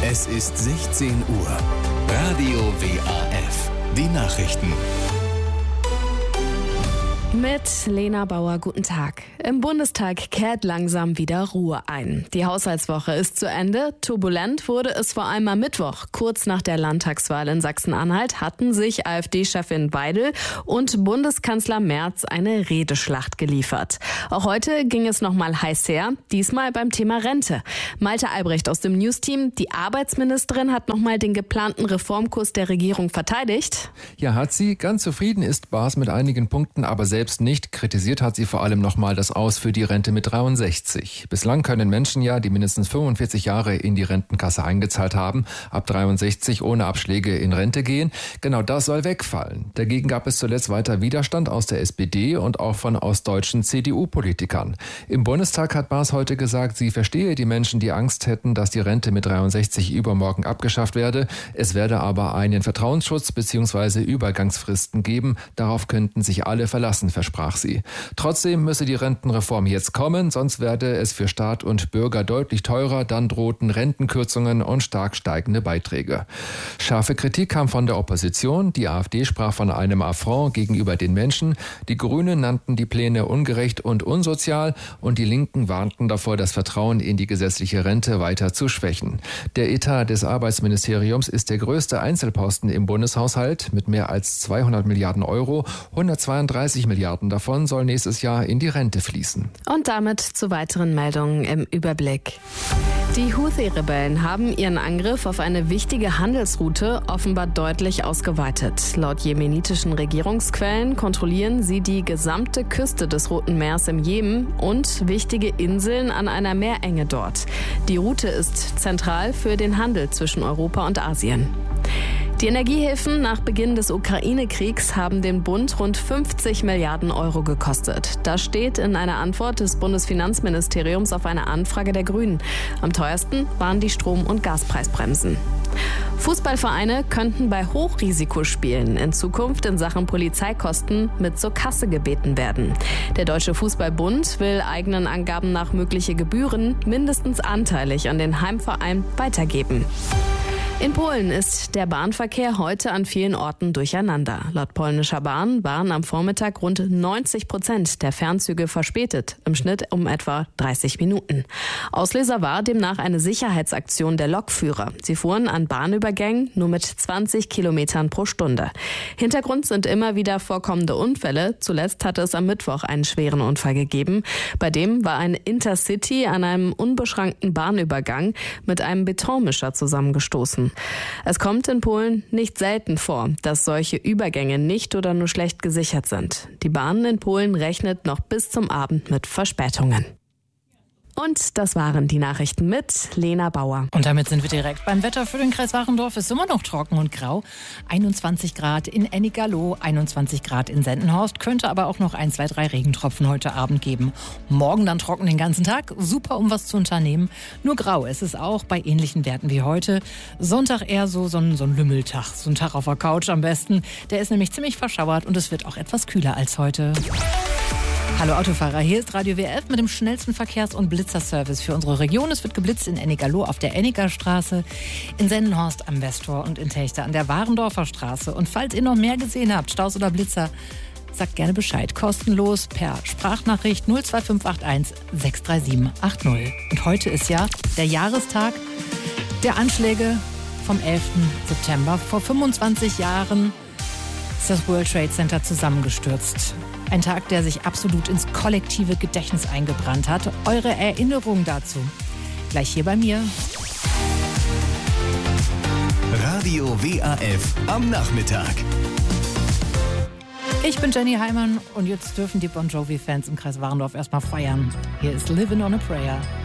Es ist 16 Uhr. Radio WAF. Die Nachrichten. Mit Lena Bauer, guten Tag. Im Bundestag kehrt langsam wieder Ruhe ein. Die Haushaltswoche ist zu Ende. Turbulent wurde es vor allem am Mittwoch. Kurz nach der Landtagswahl in Sachsen-Anhalt hatten sich AfD-Chefin Weidel und Bundeskanzler Merz eine Redeschlacht geliefert. Auch heute ging es nochmal heiß her, diesmal beim Thema Rente. Malte Albrecht aus dem News-Team, die Arbeitsministerin hat nochmal den geplanten Reformkurs der Regierung verteidigt. Ja, hat sie. Ganz zufrieden ist Baas mit einigen Punkten, aber selbst nicht. Kritisiert hat sie vor allem nochmal das Aus für die Rente mit 63. Bislang können Menschen ja, die mindestens 45 Jahre in die Rentenkasse eingezahlt haben, ab 63 ohne Abschläge in Rente gehen. Genau das soll wegfallen. Dagegen gab es zuletzt weiter Widerstand aus der SPD und auch von ostdeutschen CDU-Politikern. Im Bundestag hat Baas heute gesagt, sie verstehe die Menschen, die Angst hätten, dass die Rente mit 63 übermorgen abgeschafft werde. Es werde aber einen Vertrauensschutz bzw. Übergangsfristen geben. Darauf könnten sich alle verlassen, versprach sie. Trotzdem müsse die Rentenreform jetzt kommen, sonst werde es für Staat und Bürger deutlich teurer, dann drohten Rentenkürzungen und stark steigende Beiträge. Scharfe Kritik kam von der Opposition, die AfD sprach von einem Affront gegenüber den Menschen, die Grünen nannten die Pläne ungerecht und unsozial und die Linken warnten davor, das Vertrauen in die gesetzliche Rente weiter zu schwächen. Der Etat des Arbeitsministeriums ist der größte Einzelposten im Bundeshaushalt mit mehr als 200 Milliarden Euro, 132 Milliarden davon soll nächstes Jahr in die Rente fließen. Und damit zu weiteren Meldungen im Überblick. Die Houthi-Rebellen haben ihren Angriff auf eine wichtige Handelsroute offenbar deutlich ausgeweitet. Laut jemenitischen Regierungsquellen kontrollieren sie die gesamte Küste des Roten Meers im Jemen und wichtige Inseln an einer Meerenge dort. Die Route ist zentral für den Handel zwischen Europa und Asien. Die Energiehilfen nach Beginn des Ukraine-Kriegs haben den Bund rund 50 Milliarden Euro gekostet. Das steht in einer Antwort des Bundesfinanzministeriums auf eine Anfrage der Grünen. Am teuersten waren die Strom- und Gaspreisbremsen. Fußballvereine könnten bei Hochrisikospielen in Zukunft in Sachen Polizeikosten mit zur Kasse gebeten werden. Der Deutsche Fußballbund will eigenen Angaben nach mögliche Gebühren mindestens anteilig an den Heimverein weitergeben. In Polen ist der Bahnverkehr heute an vielen Orten durcheinander. Laut polnischer Bahn waren am Vormittag rund 90% der Fernzüge verspätet, im Schnitt um etwa 30 Minuten. Auslöser war demnach eine Sicherheitsaktion der Lokführer. Sie fuhren an Bahnübergängen nur mit 20 Kilometern pro Stunde. Hintergrund sind immer wieder vorkommende Unfälle. Zuletzt hatte es am Mittwoch einen schweren Unfall gegeben. Bei dem war ein Intercity an einem unbeschrankten Bahnübergang mit einem Betonmischer zusammengestoßen. Es kommt in Polen nicht selten vor, dass solche Übergänge nicht oder nur schlecht gesichert sind. Die Bahn in Polen rechnet noch bis zum Abend mit Verspätungen. Und das waren die Nachrichten mit Lena Bauer. Und damit sind wir direkt beim Wetter für den Kreis Warendorf. Es ist immer noch trocken und grau. 21 Grad in Ennigerloh, 21 Grad in Sendenhorst. Könnte aber auch noch 1, 2, 3 Regentropfen heute Abend geben. Morgen dann trocken den ganzen Tag. Super, um was zu unternehmen. Nur grau ist es auch bei ähnlichen Werten wie heute. Sonntag eher so ein Lümmeltag. So ein Tag auf der Couch am besten. Der ist nämlich ziemlich verschauert und es wird auch etwas kühler als heute. Hallo Autofahrer, hier ist Radio WF mit dem schnellsten Verkehrs- und Blitzerservice für unsere Region. Es wird geblitzt in Ennigerloh auf der Ennigerstraße, in Sendenhorst am Westtor und in Techte an der Warendorfer Straße. Und falls ihr noch mehr gesehen habt, Staus oder Blitzer, sagt gerne Bescheid. Kostenlos per Sprachnachricht 02581 637 80. Und heute ist ja der Jahrestag der Anschläge vom 11. September. Vor 25 Jahren ist das World Trade Center zusammengestürzt. Ein Tag, der sich absolut ins kollektive Gedächtnis eingebrannt hat. Eure Erinnerungen dazu gleich hier bei mir. Radio WAF am Nachmittag. Ich bin Jenny Heimann und jetzt dürfen die Bon Jovi-Fans im Kreis Warendorf erstmal feiern. Hier ist Livin' on a Prayer.